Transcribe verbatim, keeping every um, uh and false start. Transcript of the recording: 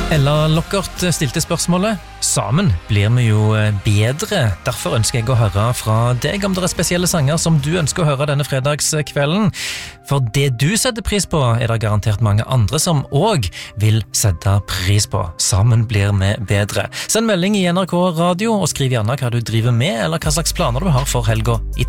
Ella Lockert stilte spørsmålet. Sammen blir vi jo bedre. Derfor ønsker jeg å høre fra deg om det er spesielle sanger som du ønsker å høre denne fredagskvelden. For det du setter pris på, er det garantert mange andre som også vil sette pris på. Sammen blir vi bedre. Send melding i N R K Radio, og skriv gjerne hva du driver med, eller hva slags planer du har for helga i